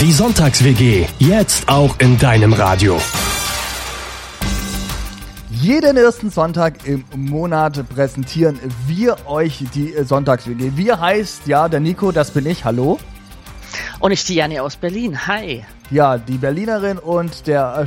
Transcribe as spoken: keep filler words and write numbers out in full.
Die Sonntags-W G, jetzt auch in deinem Radio. Jeden ersten Sonntag im Monat präsentieren wir euch die Sonntags-W G. Wir heißt, ja, der Nico, das bin ich, hallo. Und ich die Janni aus Berlin, hi. Ja, die Berlinerin und der